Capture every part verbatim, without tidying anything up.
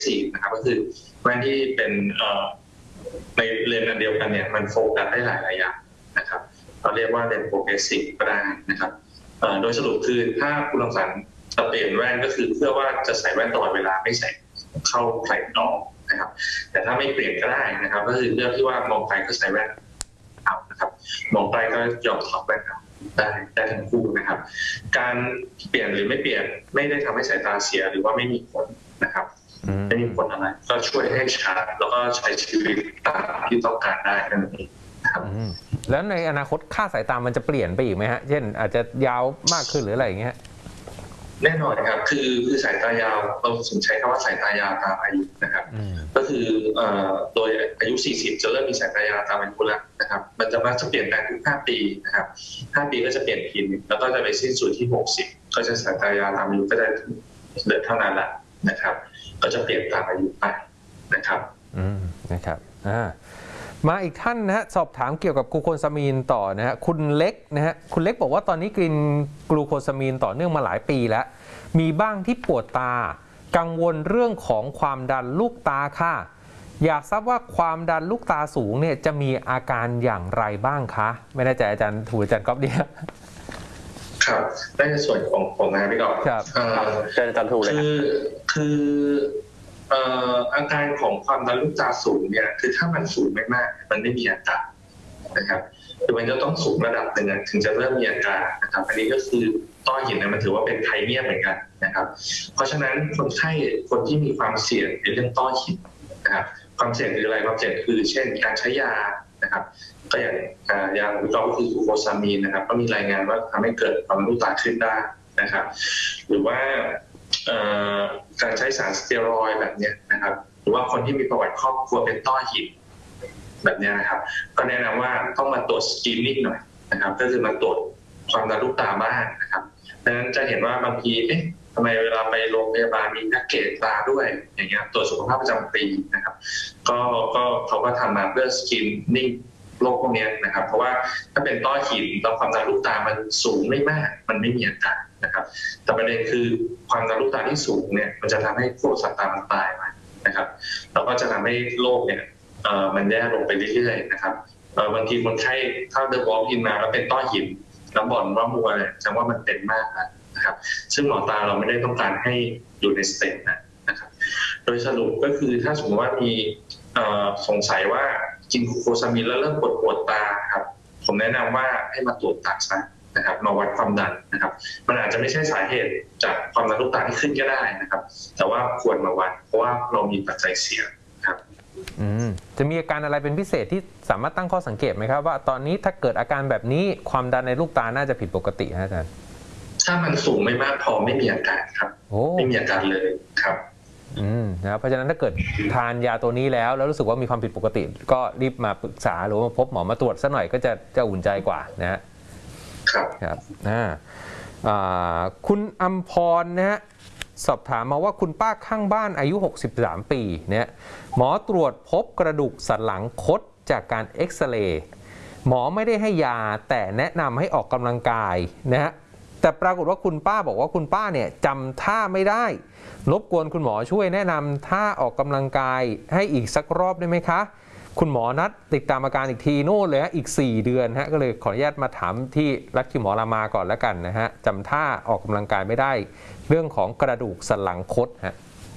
ซีฟนะครับก็คือแว่นที่เป็นในเลนส์อันเดียวกันเนี่ยมันโฟกัสได้หลายระยะนะครับเราเรียกว่าเลนส์โปรเกรสซีฟก็ได้นะครับโดยสรุปคือถ้าคุณรังสรรค์จะเปลี่ยนแว่นก็คือเพื่อว่าจะใส่แว่นตลอดเวลาไม่ใส่เข้าใส่ออกนะครับแต่ถ้าไม่เปลี่ยนก็ได้นะครับก็คือเรื่องที่ว่ามองไกลก็ใส่แว่นเอานะครับมองไกลก็ยอมถอดแว่นเอาได้ได้ทั้งคู่นะครับการเปลี่ยนหรือไม่เปลี่ยนไม่ได้ทำให้สายตาเสียหรือว่าไม่มีผลนะครับไม่มีผลอะไรก็ช่วยให้ชัดแล้วก็ใช้ชีวิตตามที่ต้องการได้นั่นเองครับแล้วในอนาคตค่าสายตามันจะเปลี่ยนไปอีกไหมฮะเช่นอาจจะยาวมากขึ้นหรืออะไรอย่างเงี้ยแน่นอนครับคือคือสายตายาวเราถึงใช้คำว่าสายตายาวตามอายุนะครับก็คือโดยอายุสี่สิบจะเริ่มมีสายตายาวตามอายุแล้วนะครับมันจะมาจะเปลี่ยนแปลงทุกห้าปีนะครับห้าปีก็จะเปลี่ยนทีนึงแล้วก็จะไปสิ้นสุดที่หกสิบก็จะสายตายาวตามอายุก็จะเหลือเท่านั้นแหละนะครับก็จะเปลี่ยนตามอายุไปนะครับอืมนะครับอ่ามาอีกท่านนะฮะสอบถามเกี่ยวกับกลูโคซามีนต่อนะฮะคุณเล็กนะฮะคุณเล็กบอกว่าตอนนี้กินกลูโคซามีนต่อเนื่องมาหลายปีแล้วมีบ้างที่ปวดตากังวลเรื่องของความดันลูกตาค่ะอยากทราบว่าความดันลูกตาสูงเนี่ยจะมีอาการอย่างไรบ้างคะไม่แน่ใจอาจารย์ถูกอาจารย์ก๊อฟเดียครับในส่วนของผมนะพี่ก๊อฟครับอาจารย์ถูกเลยคือคืออาการของความดันลูกตาสูงเนี่ยคือถ้ามันสูงไม่มากมันไม่มีอาการนะครับคือมันจะต้องสูงระดับหนึ่งถึงจะเริ่มมีอาการนะครับอันนี้ก็คือต้อหินเนี่ยมันถือว่าเป็นไพเนียเหมือนกันนะครับเพราะฉะนั้นคนไข้คนที่มีความเสี่ยงในเรื่องต้อหินนะครับความเสี่ยงคืออะไรความเสี่ยงคือเช่นการใช้ยานะครับก็อย่างยาของพี่ก๊อฟก็คือกลูโคซามีนนะครับก็มีรายงานว่าทำให้เกิดความดันลูกตาขึ้นได้นะครับหรือว่าการใช้สารสเตียรอยด์แบบนี้นะครับหรือว่าคนที่มีประวัติครอบครัวเป็นต้อหินแบบนี้นะครับก็แนะนำว่าต้องมาตรวจสกรีนนิ่งหน่อยนะครับก็คือมาตรวจความดันลูกตาบ้างนะครับดังนั้นจะเห็นว่าบางทีเอ๊ะทำไมเวลาไปโรงพยาบาลมีแพ็กเกจตาด้วยอย่างเงี้ยตรวจสุขภาพประจำปีนะครับก็ก็เขาก็ทำมาเพื่อสกรีนนิ่งโรคพวกนี้นะครับเพราะว่าถ้าเป็นต้อหินแล้วความดันลูกตามันสูงไม่มากมันไม่มีอาการนะครับแต่ประเด็นคือความดันลูกตาที่สูงเนี่ยมันจะทำให้พวกสายตามันตายไปนะครับแล้วก็จะทำให้โรคเนี่ยเอ่อมันแย่ลงไปเรื่อยๆนะครับเอ่อบางทีคนไข้ถ้าเดินวอล์กอินมาแล้วเป็นต้อหินแล้วบ่นว่ามัวเนี่ยแสดงว่ามันเป็นมากนะครับซึ่งหมอตาเราไม่ได้ต้องการให้อยู่ในสเตจนะครับโดยสรุปก็คือถ้าสมมติว่ามีสงสัยว่ากินกลูโคซามีนแล้วเริ่มปวดปวดตาครับผมแนะนำว่าให้มาตรวจตาซะนะครับมาวัดความดันนะครับมันอาจจะไม่ใช่สาเหตุจากความดันลูกตาที่ขึ้นก็ได้นะครับแต่ว่าควรมาวัดเพราะว่าเรามีปัจจัยเสี่ยงครับอืมจะมีอาการอะไรเป็นพิเศษที่สามารถตั้งข้อสังเกตไหมครับว่าตอนนี้ถ้าเกิดอาการแบบนี้ความดันในลูกตาน่าจะผิดปกตินะอาจารย์ถ้ามันสูงไม่มากพอไม่มีอาการครับไม่มีอาการเลยครับอืมนะเพราะฉะนั้นถ้าเกิดทานยาตัวนี้แล้วแล้วรู้สึกว่ามีความผิดปกติก็รีบมาปรึกษาหรือว่าพบหมอมาตรวจซะหน่อยก็จะจะอุ่นใจกว่านะฮะครับครับอ่าคุณอัมพรนะฮะสอบถามมาว่าคุณป้าข้างบ้านอายุหกสิบสามปีเนี่ยหมอตรวจพบกระดูกสันหลังคดจากการเอ็กซเรย์หมอไม่ได้ให้ยาแต่แนะนำให้ออกกำลังกายนะฮะแต่ปรากฏว่าคุณป้าบอกว่าคุณป้าเนี่ยจำท่าไม่ได้รบกวนคุณหมอช่วยแนะนำท่าออกกำลังกายให้อีกสักรอบได้ไหมคะคุณหมอนัดติดตามอาการอีกทีโน่นเลยฮะอีกสี่เดือนฮะก็เลยขออนุญาตมาถามที่รัฐคิวหมอรามาก่อนแล้วกันนะฮะจำท่าออกกำลังกายไม่ได้เรื่องของกระดูกสันหลังคดฮะ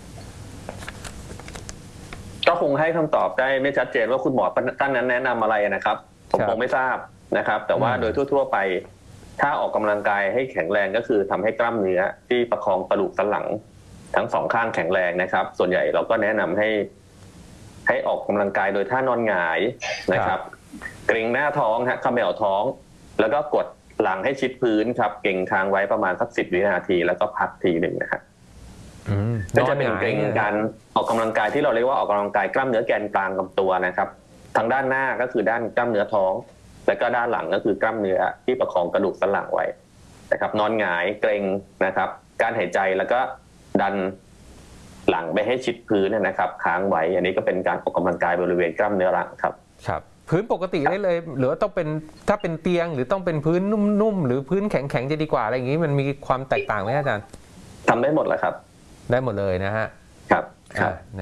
ก็คงให้คำตอบได้ไม่ชัดเจนว่าคุณหมอท่านนั้นแนะนำอะไรนะครับผมคงไม่ทราบนะครับแต่ว่าโดยทั่วๆไปถ้าออกกำลังกายให้แข็งแรงก็คือทำให้กล้ามเนื้อที่ประคองกระดูกสันหลังทั้งสองข้างแข็งแรงนะครับส่วนใหญ่เราก็แนะนำให้ให้ออกกำลังกายโดยท่านอนหงายนะครับเกร็งหน้าท้องฮะเขม่าท้องแล้วก็กดหลังให้ชิดพื้นครับเกร็งค้างไว้ประมาณสักสิบวินาทีแล้วก็พักทีหนึ่งนะครับก็จะเป็นเกร็งการออกกำลังกายที่เราเรียกว่าออกกำลังกายกล้ามเนื้อแกนกลางลำตัวนะครับทางด้านหน้าก็คือด้านกล้ามเนื้อท้องแล้วก็ด้านหลังก็คือกล้ามเนื้อที่ประคองกระดูกสันหลังไว้นะครับนอนหงายเกร็งนะครับการหายใจแล้วก็ดันหลังไปให้ชิดพื้นนะครับค้างไว้อันนี้ก็เป็นการออกกำลังกายบริเวณกล้ามเนื้อหลังครับครับพื้นปกติได้เลยหรือว่าต้องเป็นถ้าเป็นเตียงหรือต้องเป็นพื้นนุ่มๆหรือพื้นแข็งๆจะดีกว่าอะไรอย่างนี้มันมีความแตกต่างไหมอาจารย์ทำได้หมดแหละครับได้หมดเลยนะฮะครับ